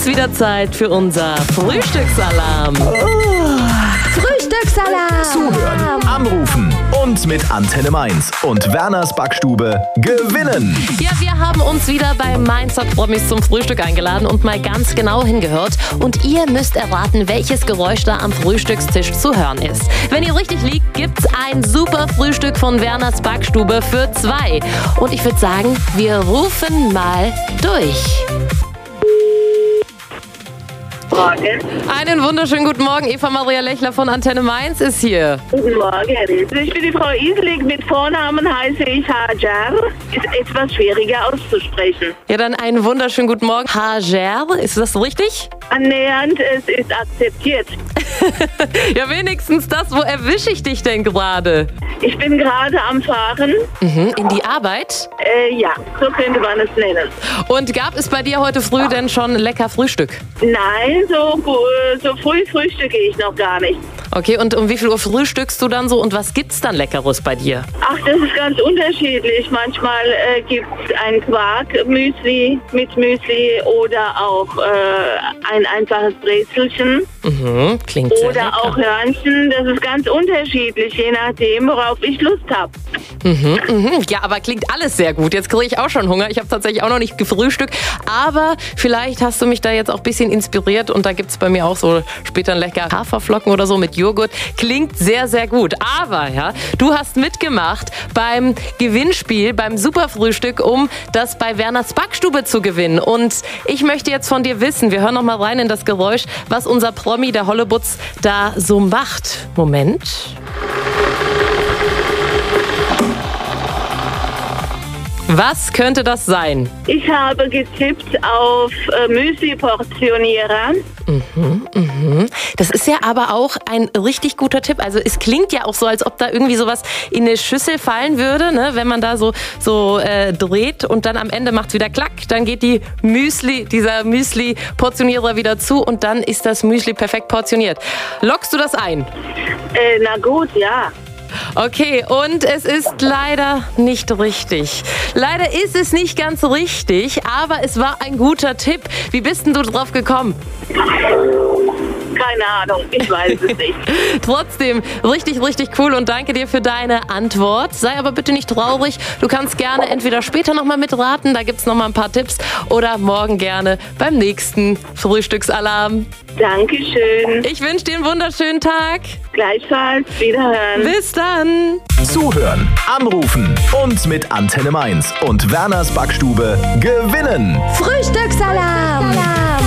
ist wieder Zeit für unser Frühstücksalarm. Frühstücksalarm! Zuhören, anrufen und mit Antenne Mainz und Werners Backstube gewinnen. Ja, wir haben uns wieder bei Mainzer Promis zum Frühstück eingeladen und mal ganz genau hingehört. Und ihr müsst erraten, welches Geräusch da am Frühstückstisch zu hören ist. Wenn ihr richtig liegt, gibt's ein super Frühstück von Werners Backstube für 2. Und ich würde sagen, wir rufen mal durch. Morgen. Einen wunderschönen guten Morgen. Eva Maria Lechler von Antenne Mainz ist hier. Guten Morgen. Ich bin die Frau Iselig. Mit Vornamen heiße ich Hajar. Ist etwas schwieriger auszusprechen. Ja, dann einen wunderschönen guten Morgen. Hajar, ist das richtig? Annähernd, es ist akzeptiert. Ja, wenigstens das. Wo erwische ich dich denn gerade? Ich bin gerade am Fahren. In die Arbeit? Ja, so könnte man es nennen. Und gab es bei dir heute früh denn schon lecker Frühstück? Nein, so früh frühstücke ich noch gar nicht. Okay, und um wie viel Uhr frühstückst du dann so und was gibt's dann Leckeres bei dir? Ach, das ist ganz unterschiedlich. Manchmal gibt es ein Quark-Müsli mit Müsli oder auch ein einfaches Brezelchen. Klingt sehr Oder lecker. auch Hörnchen. Das ist ganz unterschiedlich, je nachdem, worauf ich Lust habe. Ja, aber klingt alles sehr gut. Jetzt kriege ich auch schon Hunger. Ich habe tatsächlich auch noch nicht gefrühstückt. Aber vielleicht hast du mich da jetzt auch ein bisschen inspiriert. Und da gibt's bei mir auch so später ein lecker Haferflocken oder so mit Joghurt. Klingt sehr, sehr gut. Aber ja, du hast mitgemacht beim Gewinnspiel, beim Superfrühstück, um das bei Werners Backstube zu gewinnen. Und ich möchte jetzt von dir wissen, wir hören noch mal rein in das Geräusch, was unser Promi, der Hollebutz, da so macht. Moment. Was könnte das sein? Ich habe getippt auf Müsli-Portionierer. Das ist ja aber auch ein richtig guter Tipp. Also es klingt ja auch so, als ob da irgendwie sowas in eine Schüssel fallen würde, ne? Wenn man da so dreht und dann am Ende macht's wieder klack, dann geht dieser Müsli-Portionierer wieder zu und dann ist das Müsli perfekt portioniert. Lockst du das ein? Na gut, ja. Okay, und es ist leider nicht richtig. Leider ist es nicht ganz richtig, aber es war ein guter Tipp. Wie bist denn du drauf gekommen? Keine Ahnung, ich weiß es nicht. Trotzdem, richtig, richtig cool und danke dir für deine Antwort. Sei aber bitte nicht traurig. Du kannst gerne entweder später nochmal mitraten, da gibt's nochmal ein paar Tipps, oder morgen gerne beim nächsten Frühstücksalarm. Dankeschön. Ich wünsche dir einen wunderschönen Tag. Gleichfalls, wiederhören. Bis dann. Zuhören, anrufen und mit Antenne Mainz und Werners Backstube gewinnen.